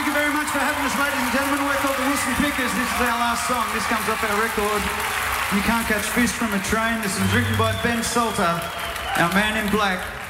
thank you very much for having us, ladies and gentlemen. We're called the Wilson Pickers. This is our last song. This comes off our record, You Can't Catch Fish from a Train. This is written by Ben Salter, our man in black.